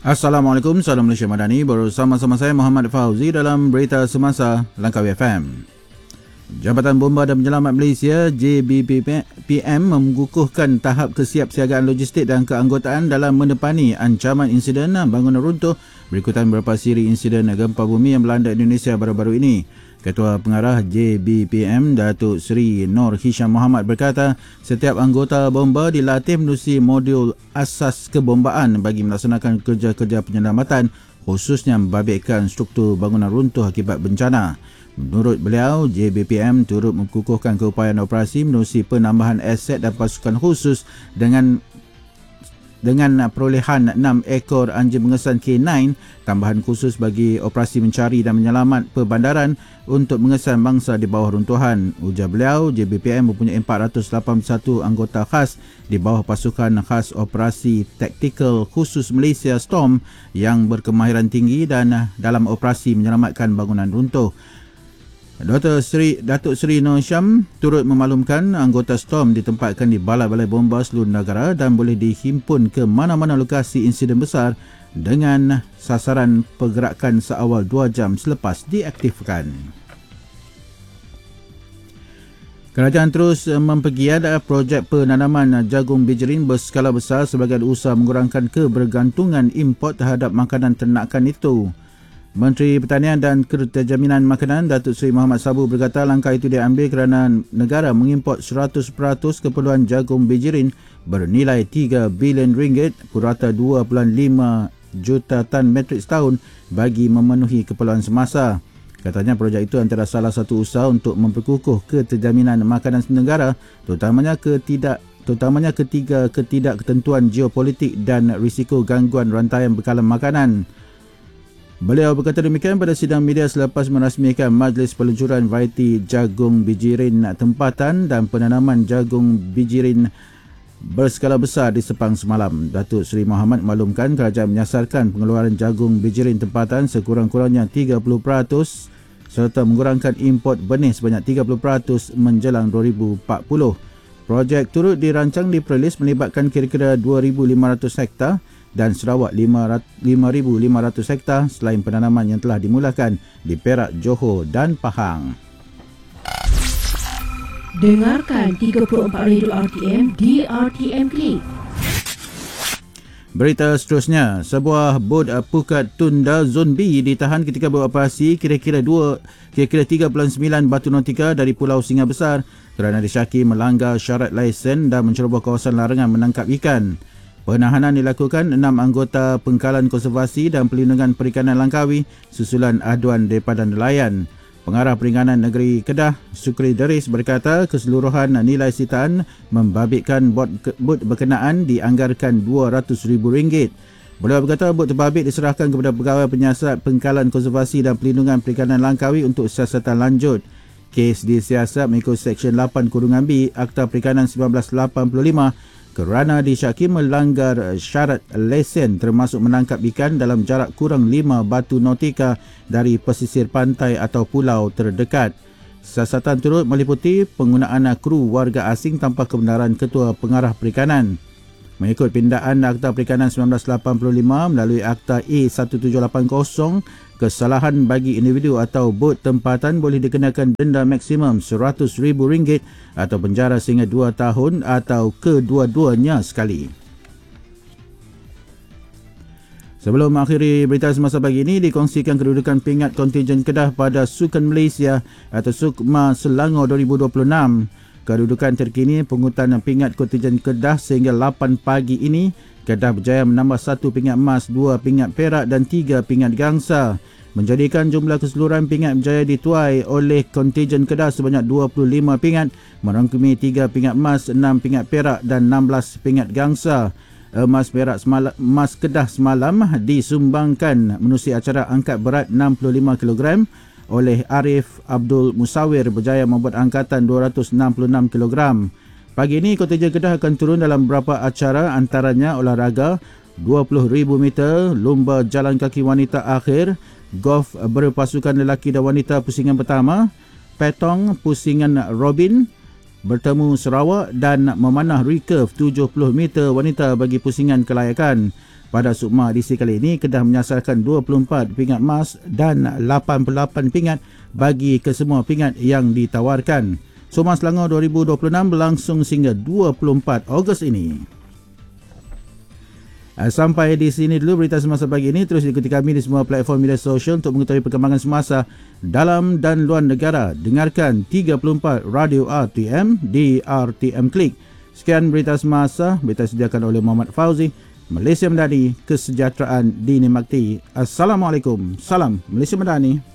Assalamualaikum, salam Malaysia Madani. Bersama-sama saya Muhammad Fauzi dalam Berita Semasa Langkawi FM. Jabatan Bomba dan Penyelamat Malaysia JBPM mengukuhkan tahap kesiapsiagaan logistik dan keanggotaan dalam menepani ancaman insiden bangunan runtuh berikutan beberapa siri insiden gempa bumi yang melanda Indonesia baru-baru ini. Ketua Pengarah JBPM Datuk Seri Nur Hisham Muhammad berkata, setiap anggota bomba dilatih menerusi modul asas kebombaan bagi melaksanakan kerja-kerja penyelamatan, khususnya membabitkan struktur bangunan runtuh akibat bencana. Menurut beliau, JBPM turut mengukuhkan keupayaan operasi menerusi penambahan aset dan pasukan khusus dengan perolehan 6 ekor anjing mengesan K9, tambahan khusus bagi operasi mencari dan menyelamat perbandaran untuk mengesan bangsa di bawah runtuhan. Ujar beliau, JBPM mempunyai 481 anggota khas di bawah pasukan khas operasi taktikal khusus Malaysia Storm yang berkemahiran tinggi dan dalam operasi menyelamatkan bangunan runtuh. Datuk Seri Nur Hisham turut memaklumkan anggota Storm ditempatkan di balai-balai bomba seluruh negara dan boleh dihimpun ke mana-mana lokasi insiden besar dengan sasaran pergerakan seawal 2 jam selepas diaktifkan. Kerajaan terus mempergiat projek penanaman jagung bijirin berskala besar sebagai usaha mengurangkan kebergantungan import terhadap makanan ternakan itu. Menteri Pertanian dan Keterjaminan Makanan Datuk Seri Muhammad Sabu berkata langkah itu diambil kerana negara mengimport 100% keperluan jagung bijirin bernilai 3 bilion ringgit purata 2.5 juta tan metrik setahun bagi memenuhi keperluan semasa. Katanya projek itu antara salah satu usaha untuk memperkukuh keterjaminan makanan negara terutamanya ketiga ketidakketentuan geopolitik dan risiko gangguan rantaian bekalan makanan. Beliau berkata demikian pada sidang media selepas merasmikan Majlis Peluncuran Varieti Jagung Bijirin Tempatan dan Penanaman Jagung Bijirin berskala besar di Sepang semalam. Datuk Seri Muhammad maklumkan kerajaan menyasarkan pengeluaran jagung bijirin tempatan sekurang-kurangnya 30% serta mengurangkan import benih sebanyak 30% menjelang 2040. Projek turut dirancang di Perlis melibatkan kira-kira 2,500 hektar dan Sarawak 5,500 hektar selain penanaman yang telah dimulakan di Perak, Johor dan Pahang. Dengarkan 34 Radio RTM di RTM Klik. Berita seterusnya, sebuah bot Pukat Tunda Zon B ditahan ketika beroperasi kira-kira 3.9 batu nautika dari Pulau Singa Besar kerana disyaki melanggar syarat lesen dan menceroboh kawasan larangan menangkap ikan. Penahanan dilakukan 6 anggota Pengkalan Konservasi dan Perlindungan Perikanan Langkawi susulan aduan daripada nelayan. Pengarah Perikanan Negeri Kedah, Sukri Deris berkata keseluruhan nilai sitaan membabitkan bot berkenaan dianggarkan RM200,000. Beliau berkata bot terbabit diserahkan kepada Pegawai Penyiasat Pengkalan Konservasi dan Perlindungan Perikanan Langkawi untuk siasatan lanjut. Kes disiasat mengikut Seksyen 8(b) Akta Perikanan 1985 kerana disyaki melanggar syarat lesen termasuk menangkap ikan dalam jarak kurang 5 batu nautika dari pesisir pantai atau pulau terdekat. Siasatan turut meliputi penggunaan kru warga asing tanpa kebenaran Ketua Pengarah Perikanan. Mengikut pindaan Akta Perikanan 1985 melalui Akta A1780, kesalahan bagi individu atau bot tempatan boleh dikenakan denda maksimum RM100,000 atau penjara sehingga 2 tahun atau kedua-duanya sekali. Sebelum mengakhiri berita semasa pagi ini, dikongsikan kedudukan pingat kontijen Kedah pada Sukan Malaysia atau Sukma Selangor 2026. Kedudukan terkini pungutan pingat kontijen Kedah sehingga 8 pagi ini, Kedah berjaya menambah 1 pingat emas, 2 pingat perak dan 3 pingat gangsa, menjadikan jumlah keseluruhan pingat berjaya dituai oleh kontijen Kedah sebanyak 25 pingat, merangkumi 3 pingat emas, 6 pingat perak dan 16 pingat gangsa. Emas Kedah semalam disumbangkan menerusi acara angkat berat 65 kg oleh Arif Abdul Musawir berjaya membuat angkatan 266 kg. Pagi ini kontijen Kedah akan turun dalam beberapa acara antaranya olahraga 20,000 meter, lomba jalan kaki wanita akhir, golf berpasukan lelaki dan wanita pusingan pertama, petong pusingan Robin, bertemu Sarawak dan memanah recurve 70 meter wanita bagi pusingan kelayakan. Pada Sukma edisi kali ini, Kedah menyasarkan 24 pingat emas dan 88 pingat bagi kesemua pingat yang ditawarkan. Sukma Selangor 2026 berlangsung sehingga 24 Ogos ini. Sampai di sini dulu berita semasa pagi ini. Terus ikuti kami di semua platform media sosial untuk mengetahui perkembangan semasa dalam dan luar negara. Dengarkan 34 Radio RTM di RTM Klik. Sekian berita semasa. Berita disediakan oleh Muhammad Fauzi. Malaysia Madani, kesejahteraan dinikmati. Assalamualaikum. Salam Malaysia Madani.